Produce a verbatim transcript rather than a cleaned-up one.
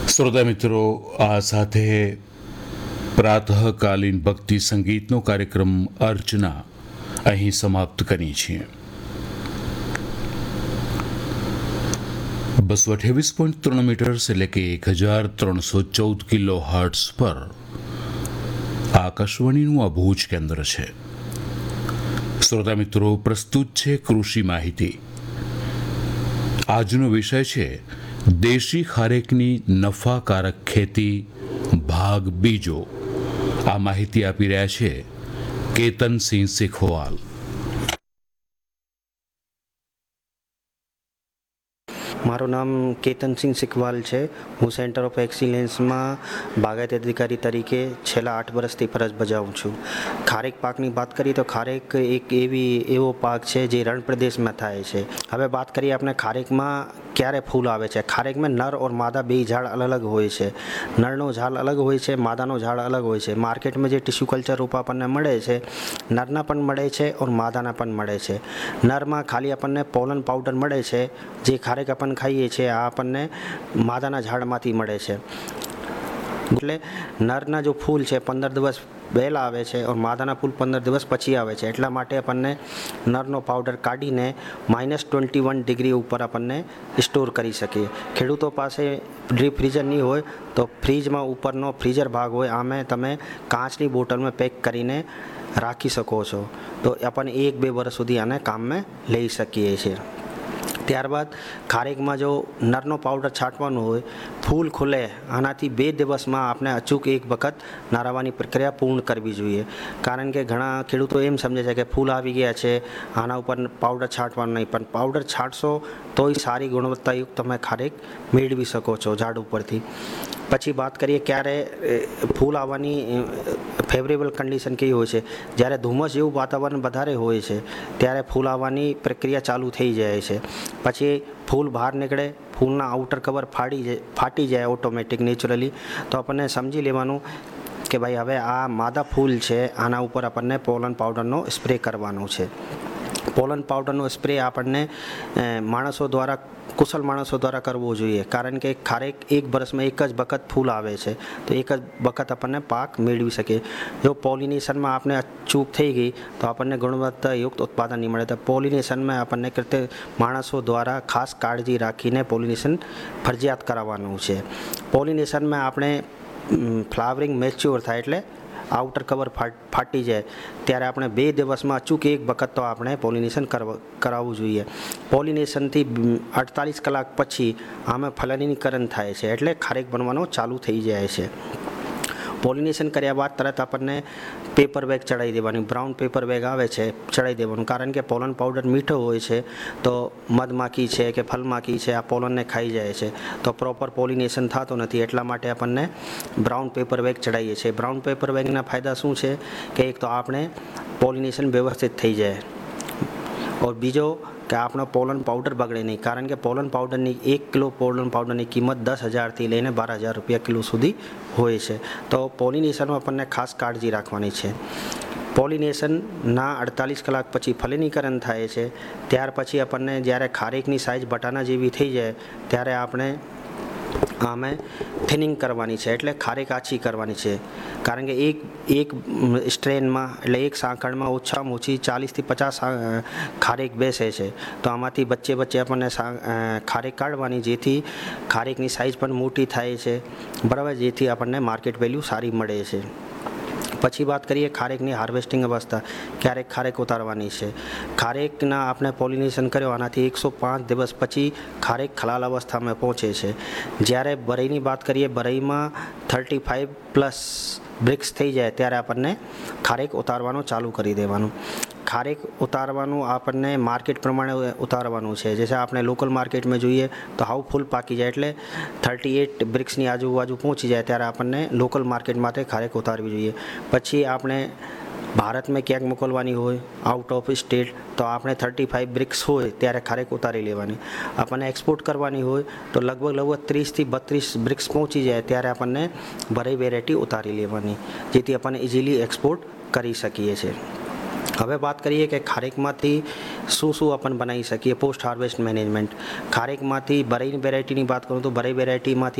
શ્રોતા મિત્રો, આ સાથે પ્રાતઃકાલીન ભક્તિ સંગીતનો કાર્યક્રમ અર્ચના અહીં સમાપ્ત કરી છીએ. બસો અઠ્યાવીસ પોઈન્ટ ત્રણ મીટર્સ એટલે કે એક હજાર ત્રણસો ચૌદ કિલો હર્ટ્સ પર આકાશવાણીનું આ ભુજ કેન્દ્ર છે. શ્રોતા મિત્રો, પ્રસ્તુત છે કૃષિ માહિતી. આજનો વિષય છે દેશી ખારેકની નફાકારક ખેતી ભાગ બીજો. આ માહિતી આપી રહ્યા છે કેતનસિંહ શીખવાલ. મારું નામ કેતનસિંહ શીખવાલ છે. હું સેન્ટર ઓફ એક્સિલન્સમાં બાગાયત અધિકારી તરીકે છેલ્લા આઠ વર્ષથી ફરજ બજાવું છું. ખારેક પાકની વાત કરીએ તો ખારેક એક એવી એવો પાક છે જે રણ પ્રદેશમાં થાય છે. હવે વાત કરીએ આપણે ખારેકમાં ક્યારે ફૂલ આવે છે. ખારેકમાં નર ઓર માદા બે ઝાડ અલગ અલગ હોય છે. નરનો ઝાડ અલગ હોય છે, માદાનો ઝાડ અલગ હોય છે. માર્કેટમાં જે ટિશ્યુ કલ્ચર રૂપ આપણને મળે છે, નરના પણ મળે છે ઓર માદાના પણ મળે છે. નરમાં ખાલી આપણને પોલન પાવડર મળે છે. જે ખારેક આપણને ખાઈએ છીએ આ આપણને માદાના ઝાડમાંથી મળે છે. એટલે નરના જો ફૂલ છે પંદર દિવસ પહેલાં આવે છે ઓર માદાના ફૂલ પંદર દિવસ પછી આવે છે. એટલા માટે આપણને નરનો પાવડર કાઢીને માઇનસ ટ્વેન્ટી વન ડિગ્રી ઉપર આપણને સ્ટોર કરી શકીએ. ખેડૂતો પાસે ડીપ ફ્રીઝર નહીં હોય તો ફ્રીજમાં ઉપરનો ફ્રીઝર ભાગ હોય, આમે તમે કાચની બોટલમાં પેક કરીને રાખી શકો છો. તો આપણને એક બે વર્ષ સુધી આને કામમાં લઈ શકીએ છીએ. ત્યારબાદ ખારેકમાં જો નરનો પાવડર છાંટવાનો હોય, ફૂલ ખુલે આનાથી બે દિવસમાં આપણે અચૂક એક વખત નારાવાની પ્રક્રિયા પૂર્ણ કરવી જોઈએ. કારણ કે ઘણા ખેડૂતો એમ સમજે છે કે ફૂલ આવી ગયા છે, આના ઉપર પાવડર છાંટવાનું નહીં. પણ પાવડર છાંટશો તોય સારી ગુણવત્તાયુક્ત તમે ખારેક મેળવી શકો છો ઝાડ ઉપરથી. પછી વાત કરીએ ક્યારે ફૂલ આવવાની ફેવરેબલ કન્ડિશન કેવી હોય છે. જ્યારે ધુમ્મસ જેવું વાતાવરણ વધારે હોય છે ત્યારે ફૂલ આવવાની પ્રક્રિયા ચાલુ થઈ જાય છે. પછી ફૂલ બહાર નીકળે, ફૂલના આઉટર કવર ફાડી જાય ફાટી જાય ઓટોમેટિક નેચરલી. તો આપણને સમજી લેવાનું કે ભાઈ હવે આ માદા ફૂલ છે, આના ઉપર આપણને પોલન પાવડરનો સ્પ્રે કરવાનો છે. પોલન પાવડરનો સ્પ્રે આપણને માણસો દ્વારા કુશળ માણસો દ્વારા કરવો જોઈએ. કારણ કે ખારેક એક વર્ષમાં એક જ વખત ફૂલ આવે છે, તો એક જ વખત આપણને પાક મેળવી શકીએ. જો પોલિનેશનમાં આપણે ચૂક થઈ ગઈ તો આપણને ગુણવત્તાયુક્ત ઉત્પાદન નહીં મળે. તો પોલિનેશનમાં આપણને કરતે માણસો દ્વારા ખાસ કાળજી રાખીને પોલિનેશન ફરજિયાત કરાવવાનું છે. પોલિનેશનમાં આપણે ફ્લાવરિંગ મેચ્યોર થાય એટલે આઉટર કવર ફાટી જાય ત્યારે આપણે બે દિવસમાં અચૂક એક વખત તો આપણે પોલિનેશન કરાવવું જોઈએ. પોલિનેશનથી અડતાલીસ કલાક પછી આમાં ફલનીકરણ થાય છે, એટલે ખારેક બનવાનો ચાલુ થઈ જાય છે. પોલિનેશન કર્યા બાદ તરત આપણને પેપર બેગ ચડાવી દેવાની. બ્રાઉન પેપર બેગ આવે છે, ચડાવી દેવાનું. કારણ કે પોલન પાવડર મીઠો હોય છે તો મધમાખી છે કે ફલમાખી છે આ પોલનને ખાઈ જાય છે, તો પ્રોપર પોલિનેશન થતો નથી. એટલા માટે આપણને બ્રાઉન પેપર બેગ ચડાવીએ છીએ. બ્રાઉન પેપર બેગના ફાયદા શું છે કે એક તો આપણે પોલિનેશન વ્યવસ્થિત થઈ જાય, ઓર બીજો કે આપણો પોલન પાવડર બગડે નહીં. કારણ કે પોલન પાવડરની એક કિલો પોલન પાવડરની કિંમત દસ હજારથી લઈને બાર હજાર રૂપિયા કિલો સુધી હોય છે. તો પોલિનેશનમાં આપણને ખાસ કાળજી રાખવાની છે. પોલિનેશનના અડતાલીસ કલાક પછી ફલનીકરણ થાય છે. ત્યાર પછી આપણને જ્યારે ખારેકની સાઇઝ બટાના જેવી થઈ જાય ત્યારે આપણે આમે થિનિંગ કરવાની છે, એટલે ખારેક આછી કરવાની છે. કારણ કે એક એક સ્ટ્રેનમાં એટલે એક સાંકળમાં ઓછામાં ઓછી ચાલીસથી પચાસ ખારેક બેસે છે. તો આમાંથી વચ્ચે વચ્ચે આપણને ખારેક કાઢવાની, જેથી ખારેકની સાઇઝ પણ મોટી થાય છે, બરાબર, જેથી આપણને માર્કેટ વેલ્યુ સારી મળે છે. પછી વાત કરીએ ખારેકની હાર્વેસ્ટિંગ અવસ્થા, ક્યારેક ખારેક ઉતારવાની છે. ખારેકના આપણે પોલિનેશન કર્યો આનાથી એકસો પાંચ દિવસ પછી ખારેક ખલાલ અવસ્થામાં પહોંચે છે. જ્યારે બરઈની વાત કરીએ, બરઈમાં થર્ટી ફાઇવ પ્લસ બ્રિક્સ થઈ જાય ત્યારે આપણને ખારેક ઉતારવાનું ચાલુ કરી દેવાનું. ખારેક ઉતારવાનું આપણને માર્કેટ પ્રમાણે ઉતારવાનું છે. જેસે આપણે લોકલ માર્કેટમાં જોઈએ તો હાવ ફૂલ પાકી જાય એટલે થર્ટી એટ બ્રિક્સની આજુબાજુ પહોંચી જાય ત્યારે આપણને લોકલ માર્કેટ માટે ખારેક ઉતારવી જોઈએ. પછી આપણે ભારતમાં ક્યાંક મોકલવાની હોય, આઉટ ઓફ સ્ટેટ, તો આપણે થર્ટી ફાઇવ બ્રિક્સ હોય ત્યારે ખારેક ઉતારી લેવાની. આપણને એક્સપોર્ટ કરવાની હોય તો લગભગ લગભગ ત્રીસથી બત્રીસ બ્રિક્સ પહોંચી જાય ત્યારે આપણને ભરાઈ વેરાયટી ઉતારી લેવાની, જેથી આપણને ઇઝીલી એક્સપોર્ટ કરી શકીએ છીએ. હવે વાત કરીએ કે ખારેકમાંથી શું શું આપણે બનાવી શકીએ પોસ્ટ હાર્વેસ્ટ મેનેજમેન્ટ. ખારેકમાંથી બરઈ વેરાયટીની વાત કરું તો બરઈ વેરાયટીમાંથી